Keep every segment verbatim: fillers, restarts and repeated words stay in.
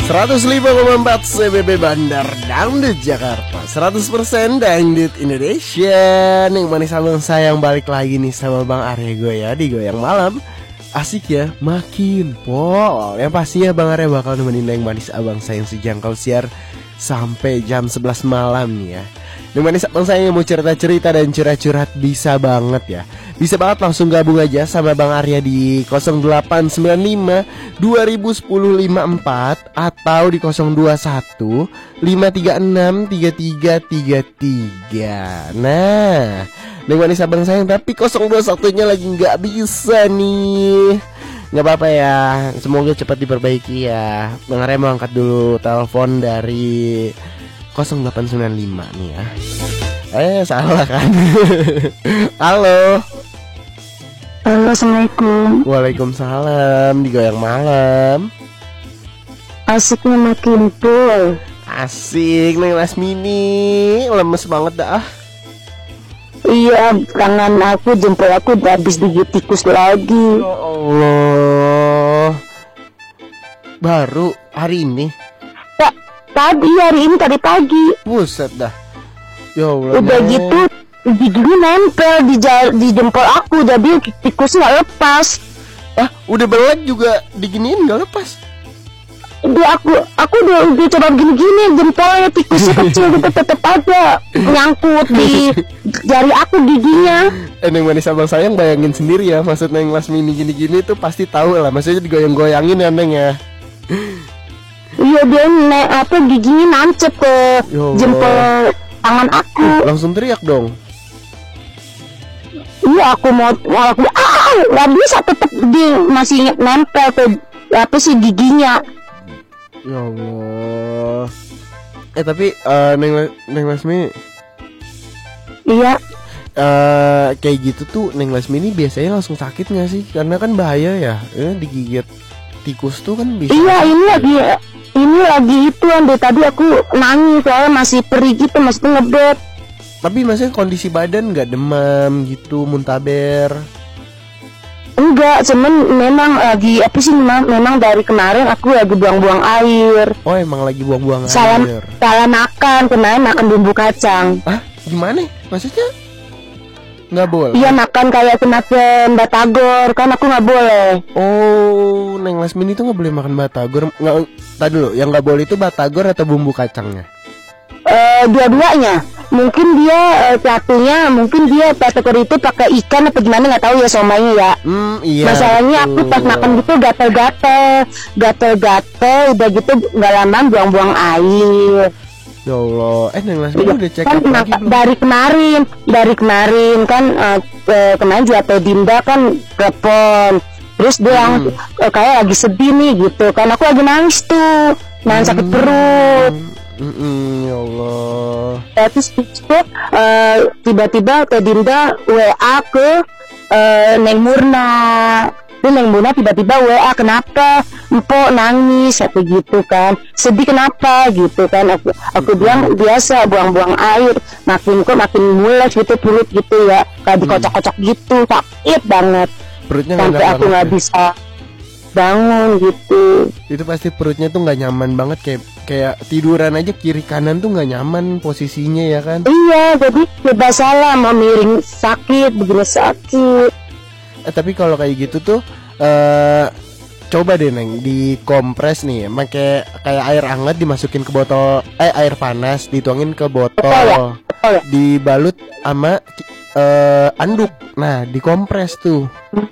seratus lima koma empat C B B Bandar Dangdut Jakarta, seratus persen Dangdut Indonesia. Nih manis abang sayang balik lagi nih sama Bang Arya gue ya di Goyang Malam. Asik ya, makin pol. Yang pastinya Bang Arya bakal nemenin yang manis abang sayang sejangkau siar sampai jam sebelas malam nih ya. Yang manis abang sayang yang mau cerita-cerita dan curhat-curhat bisa banget ya. Bisa banget langsung gabung aja sama Bang Arya di nol delapan sembilan lima dua nol satu nol lima empat atau di nol dua satu lima tiga enam tiga tiga tiga tiga. Nah, yang manis abang sayang tapi nol dua satu-nya lagi nggak bisa nih. Nggak apa-apa ya, semoga cepat diperbaiki ya. Bang Arya mau angkat dulu telepon dari nol delapan sembilan lima nih ya. Eh salah kan. Halo. Halo, assalamualaikum. Waalaikumsalam. Di Goyang Malam. Asiknya makin full. Asik nih Lasmini. Lemes banget dah. Iya, tangan aku, jempol aku udah habis digigit tikus lagi. Ya Allah. Baru hari ini? Ya, tadi hari ini tadi pagi. Buset dah. Ya Allah. Udah ya. gitu giginya nempel di, jar, di jempol aku, jadi tikusnya nggak lepas. Ah, udah belek juga diginiin nggak lepas. Dia aku aku udah, udah coba gini-gini jempolnya, tikusnya kecil gitu tetep aja nyangkut di jari aku giginya. Eh, Neng manis abang sayang bayangin sendiri ya, maksud Neng Lasmini gini-gini tuh pasti tahu lah, maksudnya digoyang-goyangin ya Neng ya. Iya, dia ne, apa giginya nancep ke jempol tangan aku. Langsung teriak dong. Iya, aku mau, mau aku ah nggak bisa, tetap di masih nempel ke apa sih giginya. Ya Allah. Eh tapi uh, Neng Neng Lasmi. Iya. Uh, kayak gitu tuh Neng Lasmi ini biasanya langsung sakit nggak sih? Karena kan bahaya ya, eh, digigit tikus tuh kan bisa. Iya, ini lagi ini lagi itu Ande, tadi aku nangis soalnya masih perih gitu, masih ngebet. Tapi maksudnya kondisi badan nggak demam gitu, muntaber? Enggak, cuman memang lagi apa sih, memang, memang dari kemarin aku lagi buang-buang air. Oh, emang lagi buang-buang salah, air. Salah makan, kemarin makan bumbu kacang. Ah, gimana? Maksudnya nggak boleh? Iya, makan kayak kemakan batagor, kan aku nggak boleh. Oh, Neng Lasmini tuh nggak boleh makan batagor. Nggak, tadi dulu, yang nggak boleh itu batagor atau bumbu kacangnya? Uh, dua-duanya. Mungkin dia uh, satunya, mungkin dia batagor itu pakai ikan apa gimana nggak tahu ya, somainya ya. Hmm, iya. Masalahnya betul. aku pas makan gitu gatel-gatel, gatel-gatel, udah gitu nggak lama buang-buang air. Ya Allah, eh Neng Lasmini udah check Kan up lagi belum? dari kemarin, dari kemarin kan uh, uh, kemarin juga Dinda kan telepon, terus dia yang Hmm. uh, kayak lagi sedih nih gitu kan, aku lagi nangis tuh, nangis sakit perut. Mm-mm, ya Allah. Ya, terus itu uh, tiba-tiba Teh Dinda W A ke uh, Neng Murna. Terus Neng Murna tiba-tiba W A, kenapa Empok nangis atau gitu kan, sedih kenapa gitu kan. Aku aku bilang biasa buang-buang air, makin kok makin mules gitu perut gitu ya, kayak dikocok-kocok gitu, sakit banget. Perutnya sampai nggak aku banget nggak ya? bisa bangun gitu. Itu pasti perutnya tuh nggak nyaman banget, kayak kayak tiduran aja kiri kanan tuh nggak nyaman posisinya ya kan? Iya, jadi serba salah, mau miring sakit, begini sakit. Eh tapi kalau kayak gitu tuh eh coba deh Neng dikompres nih, pakai kayak air hangat dimasukin ke botol, eh air panas dituangin ke botol, Betul ya? Betul ya? dibalut sama eh anduk, nah dikompres tuh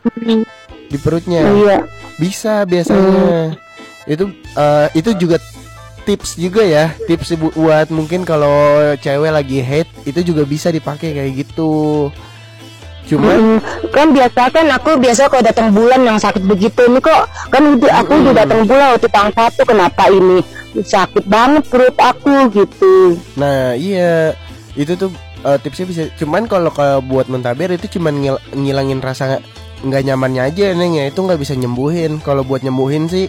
di perutnya. Iya. Bisa biasanya. hmm. Itu uh, itu juga tips juga ya, tips bu- buat mungkin kalau cewek lagi haid itu juga bisa dipakai kayak gitu. Cuman Hmm, kan biasa kan aku biasa kalau datang bulan yang sakit begitu, ini kok kan udah aku Hmm. udah datang bulan waktu tanggal satu, kenapa ini sakit banget perut aku gitu. nah iya itu tuh uh, tipsnya bisa. Cuman kalau kalau buat muntaber itu cuman ngil- ngilangin rasa nggak nyamannya aja Neng ya, itu nggak bisa nyembuhin. Kalau buat nyembuhin sih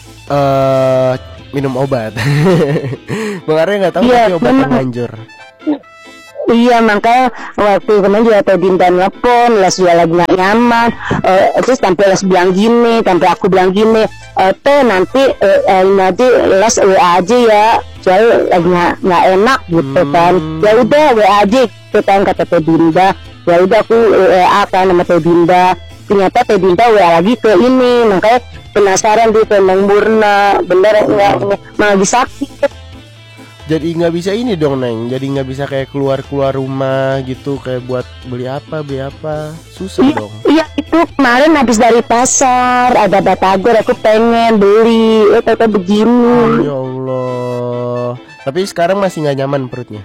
uh, minum obat. Bang Arya nggak tahu Iya, tapi obat memang. penganjur. Iya, makanya waktu kemarin juga Teh Dinda nelfon, Les juga lagi nggak nyaman. Eh, terus sampai Les bilang gini, sampai aku bilang gini, eh, Teh nanti eh, eh, nanti Les W A aja ya, soalnya lagi nggak nggak enak gitu kan. Ya udah W A aja, gitu kan kata Teh Dinda. Ya udah aku W A kan sama Teh Dinda. Ternyata Teh Dinda W A lagi ke ini, makanya penasaran di Neng Murna, bener nggak malah lagi sakit. Jadi nggak bisa ini dong Neng, jadi nggak bisa kayak keluar-keluar rumah gitu, kayak buat beli apa beli apa, susah Iya, dong. iya itu kemarin habis dari pasar ada batagor, aku pengen beli, eh ternyata begini. Ya Allah. Tapi sekarang masih nggak nyaman perutnya.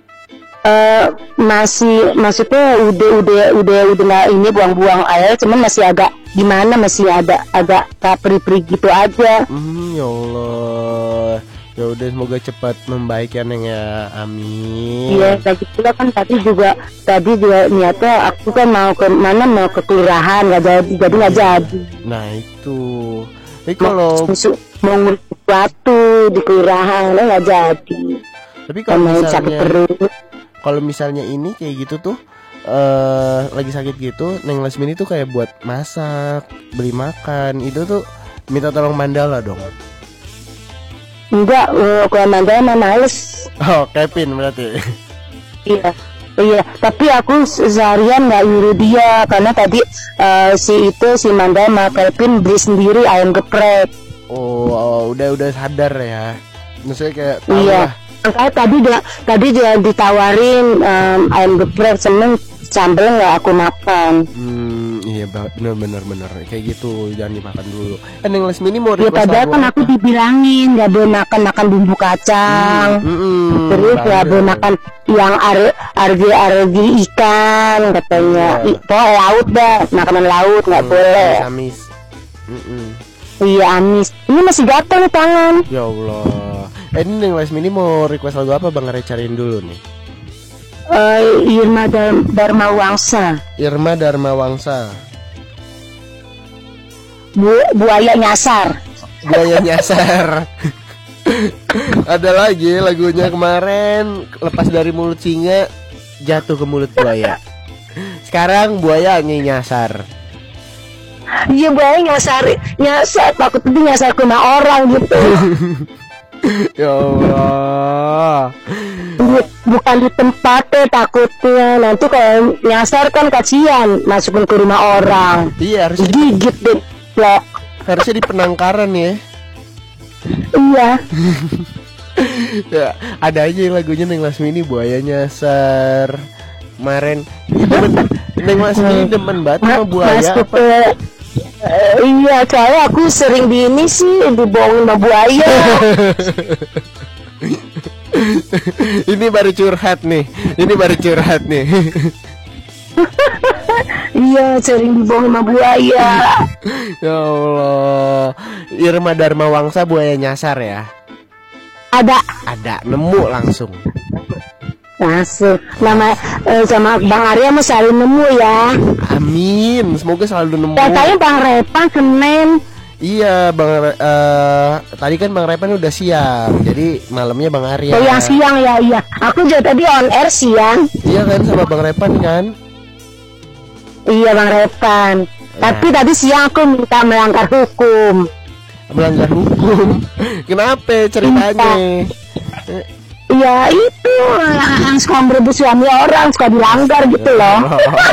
Eh masih maksudnya udah udah udah udah nggak ini buang-buang air, cuman masih agak gimana, masih ada agak kapri-pri gitu aja. Hmm, ya Allah. Ya udah, semoga cepat membaik ya Neng ya, amin. Iya, lagi pula kan tadi juga tadi juga niatnya aku kan mau ke mana, mau ke kelurahan, nggak jadi jadi nggak jadi. Nah itu. Tapi kalau mau mau ngurus sesuatu di kelurahan nggak jadi. tapi kalau Karena sakit misalnya perut. kalau misalnya ini kayak gitu tuh, eh lagi sakit gitu, Neng Lasmini tuh kayak buat masak, beli makan, itu tuh minta tolong Mandala dong. Enggak, uh, kalau mandala mah males. Oh, Kevin berarti. Iya, iya. Tapi aku seharian nggak nyuruh dia karena tadi uh, si itu si Mandala sama Kelvin beli sendiri ayam geprek. Oh, oh, udah udah sadar ya. Maksudnya kayak tahu Iya. lah. Makanya tadi dia tadi dia ditawarin um, ayam geprek, seneng sambel nggak aku makan. Hmm, iya benar benar benar kayak gitu, jangan dimakan dulu. Eh, Neng Lasmini mau Ya request padahal lagu kan apa? aku dibilangin nggak boleh makan makan bumbu kacang. Hmm, hmm, Terus bener. nggak boleh makan yang argi-argi ikan katanya. Iya. Itu laut dah, makanan laut nggak Hmm, boleh. amis. Mm-mm. Iya amis. Ini masih gatel nih tangan. Ya Allah. Eh, ini Neng Lasmini mau request lagu apa Bang Are cariin dulu nih? Uh, Irma Dar- Dharma Wangsa. Irma Dharma Wangsa. Bu- buaya nyasar. Buaya nyasar. Ada lagi lagunya kemarin, lepas dari mulut singa jatuh ke mulut buaya. Sekarang buaya nyasar. Iya buaya nyasar, nyasar. Takut itu nyasar ke rumah orang gitu. Ya Allah. Bukan di tempatnya takutnya. Nanti kalau nyasar kan kasihan, masukin ke rumah orang. Iya, harusnya di, Gigit deh. Ya. harusnya di penangkaran ya. Iya. Ya, ada aja yang lagunya Neng Lasmini buaya nyasar. Kemarin demen, Neng Lasmini demen banget sama buaya Mas, apa? eh, eh, iya, soalnya aku sering di ini sih dibohongin sama buaya. Ini baru curhat nih. Ini baru curhat nih. Iya, sering dibohongin sama buaya. Ya Allah. Irma Dharma Wangsa buaya nyasar ya. Ada Ada, nemu langsung. langsung nama eh, sama Bang Arya mau selalu nemu ya. Amin. Semoga selalu nemu. Katanya Bang Repan Senin. Iya, Bang Re- eh, tadi kan Bang Repan udah siang. Jadi malamnya Bang Arya. Oh yang siang ya, iya. Aku juga tadi on air siang. Iya kan, sama Bang Repan kan? Iya Bang Repan. Tapi tadi siang aku minta melanggar hukum. Melanggar hukum. Kenapa ceritanya? Eh, Iya itu yang suka merebut suami orang, suka dilanggar gitu loh.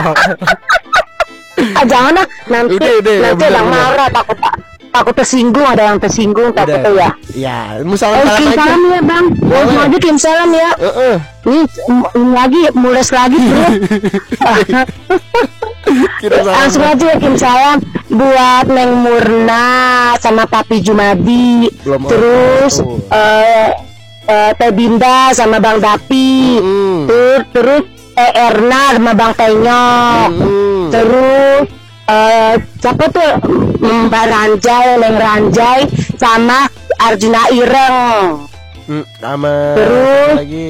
Ah, jangan lah, nanti Udah, udah, nanti bener, yang bener. marah, takut takut tersinggung, ada yang tersinggung takutnya ya. Ya, Eh, musalam Kim aja. salam ya Bang, Boleh. mau aja Kim salam ya. Heeh. Ini, ini lagi mules lagi bro. Kita salam. Langsung aja ya Kim salam buat Neng Murna sama Papi Jumadi. Belum ada. Terus Oh. eh eh, Teh Dinda sama Bang Dapi. Hmm. Terus terus Teh Erna sama Bang Tenyok. Hmm. Terus eh siapa tuh Mbak Ranjai, Neng Ranjai sama Arjuna Ireng. Hmm, sama Terus? apa lagi.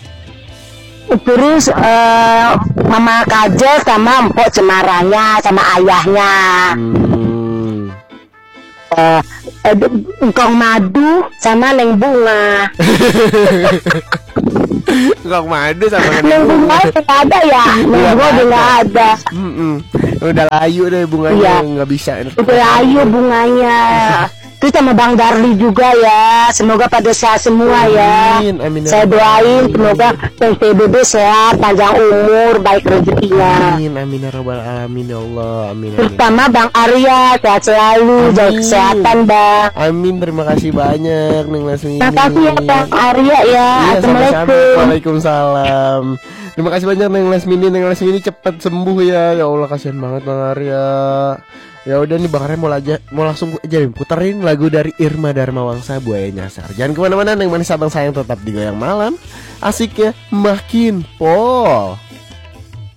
Terus eh Mama Kajel sama Mpok Cemaranya sama ayahnya. Hmm. Eh eh, Engkong Madu sama Neng Bunga. Kok madu sama Neng bunga nggak ada ya, neng Iya, bunga udah nggak ada. Mm-mm. Udah layu deh bunganya, Iya. nggak bisa. Udah layu bunganya. Terus sama Bang Darli juga ya. Semoga pada sehat semua ya. Amin, amin. Saya doain semoga P B B sehat, panjang umur, baik rezekinya. Amin, amin ya rabbal alamin ya Allah, amin, amin. Terutama Bang Arya sehat selalu, jaga Amin. kesehatan Bang. Amin, terima kasih banyak Neng Lasmini. Terima kasih ya Bang Arya ya. Iya, sama-sama. Assalamualaikum. Waalaikumsalam. Terima kasih banyak Neng Lasmini. Neng Lasmini cepat sembuh ya. Ya Allah, kasihan banget Bang Arya. Ya udah nih Bang Arya mau aja mau langsung aja nih puterin lagu dari Irma Dharma Wangsa, Buaya Nyasar. Jangan kemana-mana, Neng Manis Abang sayang tetap di Goyang Malam. Asik ya, makin pol.